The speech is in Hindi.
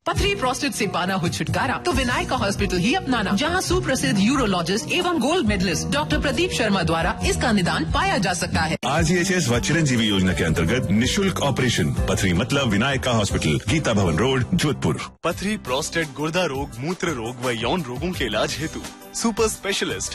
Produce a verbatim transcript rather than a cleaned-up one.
पथरी प्रोस्टेट से पाना हो छुटकारा तो विनायका हॉस्पिटल ही अपनाना, जहां सुप्रसिद्ध यूरोलॉजिस्ट एवं gold medallist doctor Pradeep Sharma द्वारा इसका निदान पाया जा सकता है। आरजीएचएस व चिरंजीवी योजना के अंतर्गत निशुल्क ऑपरेशन। पथरी मतलब विनायका हॉस्पिटल, गीता भवन रोड, जोधपुर। पथरी, प्रोस्टेट, गुर्दा रोग, मूत्र रोग व यौन रोगों के इलाज हेतु सुपर स्पेशलिस्ट